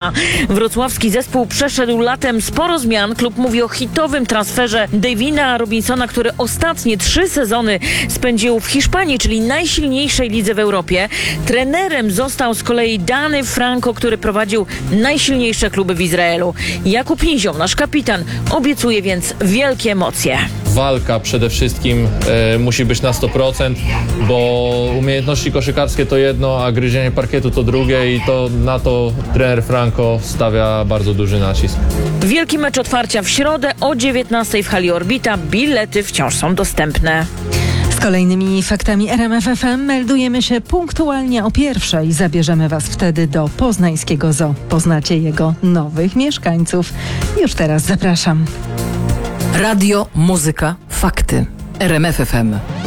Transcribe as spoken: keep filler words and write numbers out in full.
Franka. Wrocławski zespół przeszedł latem sporo zmian. Klub mówi o hitowym transferze Davina Robinsona, który ostatnie trzy sezony spędził w Hiszpanii, czyli najsilniejszej lidze w Europie. Trenerem został z kolei Dani Franco, który prowadził najsilniejsze kluby w Izraelu. Jakub Nizioł, nasz kapitan, obiecuje więc wielkie emocje. Walka przede wszystkim e, musi być na sto procent, bo umiejętności koszykarskie to jedno, a gryzienie parkietu to drugie i to na to trener Franco stawia bardzo duży nacisk. Wielki mecz otwarcia w środę o dziewiętnastej w hali Orbita. Bilety wciąż są dostępne. Z kolejnymi faktami R M F F M meldujemy się punktualnie o pierwszej. Zabierzemy Was wtedy do poznańskiego zoo. Poznacie jego nowych mieszkańców. Już teraz zapraszam. Radio, muzyka, fakty. R M F F M.